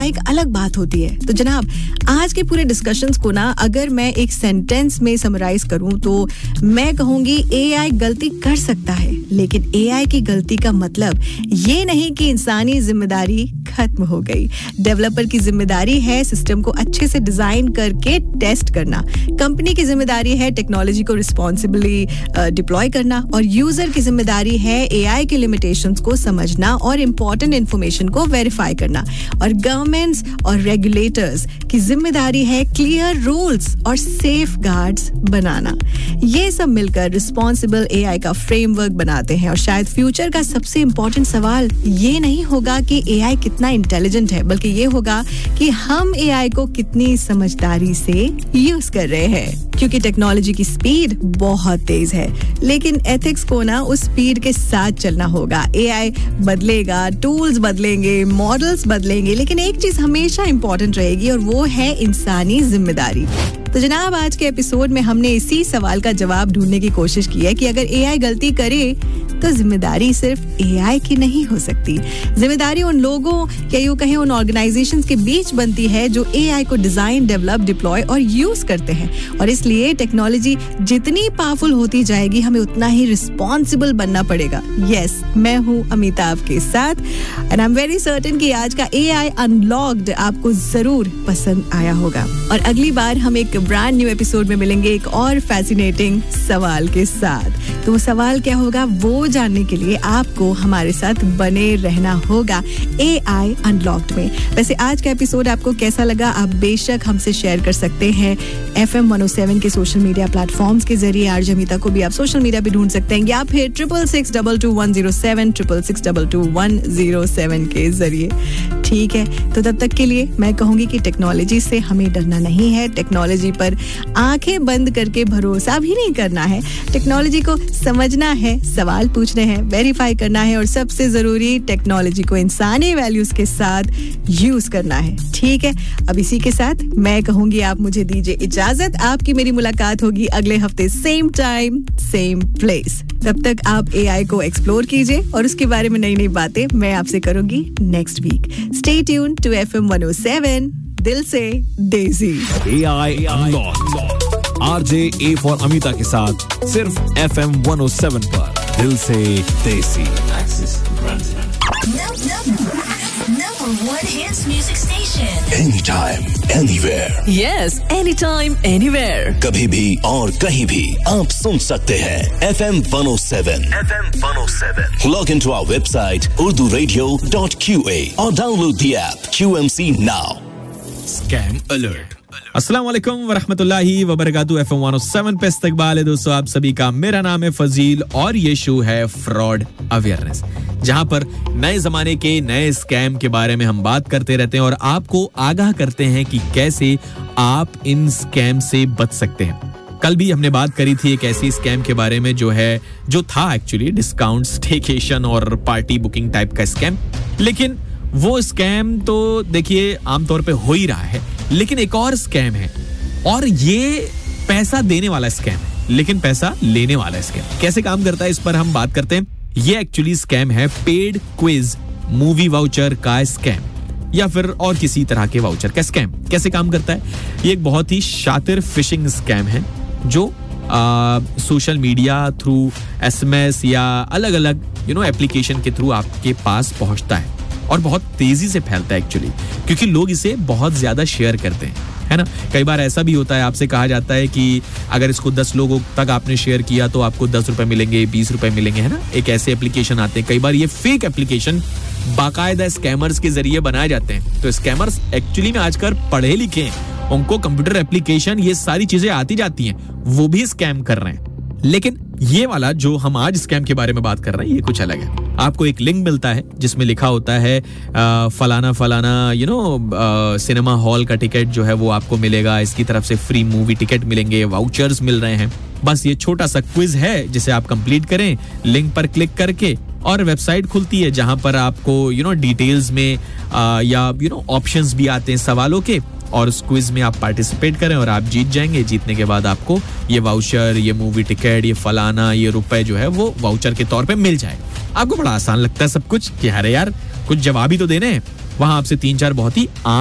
एक अलग बात होती है। तो जनाब, आज के पूरे डिस्कशंस को ना अगर मैं एक सेंटेंस में समराइज करूं तो मैं कहूंगी एआई गलती कर सकता है, लेकिन एआई की गलती का मतलब ये नहीं कि इंसानी जिम्मेदारी खत्म हो गई। डेवलपर की जिम्मेदारी है सिस्टम को अच्छे से डिजाइन करके टेस्ट करना, कंपनी की जिम्मेदारी है टेक्नोलॉजी को रिस्पॉन्सिबली डिप्लॉय करना, और यूजर की जिम्मेदारी है एआई के लिमिटेशंस को समझना और इंपॉर्टेंट इंफॉर्मेशन को वेरीफाई करना, और गवर्नमेंट्स और रेगुलेटर्स की जिम्मेदारी है क्लियर रूल्स और सेफ गार्ड्स बनाना। ये सब मिलकर रिस्पॉन्सिबल एआई का फ्रेमवर्क बनाते हैं। और शायद फ्यूचर का सबसे इंपॉर्टेंट सवाल ये नहीं होगा कि एआई कितना इंटेलिजेंट है, बल्कि ये होगा कि हम एआई को कितनी समझदारी से यूज कर रहे हैं। क्योंकि टेक्नोलॉजी की स्पीड बहुत तेज है, लेकिन एथिक्स को ना उस स्पीड के साथ चलना होगा। एआई बदलेगा, टूल्स बदलेंगे, मॉडल्स बदलेंगे, लेकिन एक चीज हमेशा इंपॉर्टेंट रहेगी और वो है इंसानी जिम्मेदारी। तो जनाब, आज के एपिसोड में हमने इसी सवाल का जवाब ढूंढने की कोशिश की है कि अगर एआई गलती करे तो जिम्मेदारी सिर्फ एआई की नहीं हो सकती। जिम्मेदारी उन लोगों या यूं कहें उन ऑर्गेनाइजेशंस के बीच बनती है जो एआई को डिजाइन, डेवलप, डिप्लॉय और यूज करते हैं। और इसलिए टेक्नोलॉजी जितनी पावरफुल होती जाएगी, हमें उतना ही रिस्पॉन्सिबल बनना पड़ेगा। यस, मैं हूं अमिता आपके साथ, and I am very certain कि आज का एआई अनलॉक्ड आपको जरूर पसंद आया होगा। और अगली बार हम एक ब्रांड न्यू एपिसोड में मिलेंगे एक और फैसिनेटिंग सवाल के साथ। तो वो सवाल क्या होगा, वो जानने के लिए आपको हमारे साथ बने रहना होगा एआई अनलॉक्ड में। वैसे आज का एपिसोड आपको कैसा लगा, आप बेशक हमसे शेयर कर सकते हैं FM 107 के सोशल मीडिया प्लेटफॉर्म्स के जरिए। आरजे अमिता को भी आप सोशल मीडिया पे ढूंढ सकते हैं, या फिर 66622107 66622107 के जरिए। ठीक है, तो तब तक के लिए मैं कहूंगी कि टेक्नोलॉजी से हमें डरना नहीं है, टेक्नोलॉजी पर आंखें बंद करके भरोसा भी नहीं करना है। टेक्नोलॉजी को समझना है, सवाल पूछने हैं, वेरीफाई करना है, और सबसे जरूरी टेक्नोलॉजी को इंसानी वैल्यूज के साथ यूज करना है। ठीक है, अब इसी के साथ मैं कहूंगी आप मुझे दीजिए इजाजत। आपकी मेरी मुलाकात होगी अगले हफ्ते, सेम टाइम सेम प्लेस। तब तक आप एआई को एक्सप्लोर कीजिए और उसके बारे में नई नई बातें मैं आपसे करूंगी next week. Stay tune to FM 107, दिल से देसी। AI unlock RJ A for Amita के साथ सिर्फ FM 107 पर, दिल से देसी। Number one hits music station. Anytime, anywhere. Yes, anytime, anywhere. कभी भी और कहीं भी आप सुन सकते हैं FM 107. FM 107. Log into our website urduradio.qa और download the app QMC now. Scam alert. अस्सलाम वालेकुम वरहमतुल्लाहि वबरकातुहू। FM 107 पे इस्तकबाल है दोस्तों आप सभी का। मेरा नाम है फजील और ये शो है फ्रॉड अवेयरनेस, जहां पर नए जमाने के नए स्कैम के बारे में हम बात करते रहते हैं और आपको आगाह करते हैं कि कैसे आप इन स्कैम से बच सकते हैं। कल भी हमने बात करी थी एक ऐसी स्कैम के बारे में जो था एक्चुअली डिस्काउंट, स्टेकेशन और पार्टी बुकिंग टाइप का स्कैम। लेकिन वो स्कैम तो देखिए आमतौर पे हो ही रहा है, लेकिन एक और स्कैम है और ये पैसा देने वाला स्कैम है, लेकिन पैसा लेने वाला स्कैम। कैसे काम करता है इस पर हम बात करते हैं। ये एक्चुअली स्कैम है पेड क्विज मूवी वाउचर का स्कैम, या फिर और किसी तरह के वाउचर का स्कैम। कैसे काम करता है, ये एक बहुत ही शातिर फिशिंग स्कैम है जो सोशल मीडिया थ्रू, SMS या अलग अलग एप्लीकेशन के थ्रू आपके पास पहुंचता है और बहुत तेजी से फैलता है एक्चुअली, क्योंकि लोग इसे बहुत ज्यादा शेयर करते हैं, है ना। कई बार ऐसा भी होता है, आपसे कहा जाता है कि अगर इसको 10 लोगों तक आपने शेयर किया तो आपको 10 रुपए मिलेंगे, 20 रुपए मिलेंगे, है ना। एक ऐसे एप्लीकेशन आते हैं, कई बार ये फेक एप्लीकेशन बाकायदा स्कैमर्स के जरिए बनाए जाते हैं। तो स्कैमर्स एक्चुअली में आजकल पढ़े लिखे हैं, उनको कंप्यूटर एप्लीकेशन ये सारी चीजें आती जाती हैं, वो भी स्कैम कर रहे हैं। लेकिन ये वाला जो हम आज स्कैम के बारे में बात कर रहे हैं, ये कुछ अलग है। आपको एक लिंक मिलता है जिसमें लिखा होता है फलाना फलाना सिनेमा हॉल का टिकट जो है वो आपको मिलेगा, इसकी तरफ से फ्री मूवी टिकट मिलेंगे, वाउचर्स मिल रहे हैं। बस ये छोटा सा क्विज है जिसे आप कंप्लीट करें लिंक पर क्लिक करके, और वेबसाइट खुलती है जहां पर आपको डिटेल्स में या ऑप्शंस भी आते हैं सवालों के, और उस क्विज में आप पार्टिसिपेट करें और आप जीत जाएंगे। जीतने के बाद आपको ये वाउचर, ये मूवी टिकट, ये फलाना, ये रुपए जो है वो वाउचर के तौर पे मिल जाएगा। आपको बड़ा आसान लगता है सब कुछ कि अरे यार कुछ जवाब ही तो देने हैं, वहां आपसे 3-4 बहुत ही